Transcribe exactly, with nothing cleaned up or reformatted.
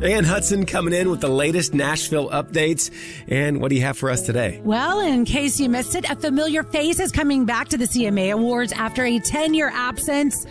Ann Hudson coming in with the latest Nashville updates. And what do you have for us today? Well, in case you missed it, a familiar face is coming back to the C M A Awards after a ten-year absence.